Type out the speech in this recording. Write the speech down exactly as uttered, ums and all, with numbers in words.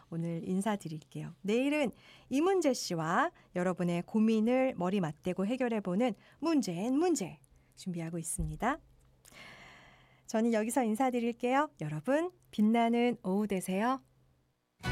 오늘 인사드릴게요. 내일은 이문재 씨와 여러분의 고민을 머리 맞대고 해결해보는 문제앤 문제 준비하고 있습니다. 저는 여기서 인사드릴게요. 여러분, 빛나는 오후 되세요.